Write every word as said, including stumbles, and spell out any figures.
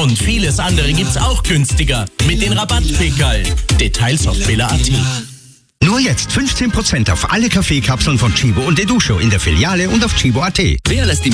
Und vieles andere gibt's auch günstiger mit den Rabattpickerl. Details auf billa punkt at. Nur jetzt fünfzehn Prozent auf alle Kaffeekapseln von Chibo und Educho in der Filiale und auf Chibo punkt at. Wer lässt die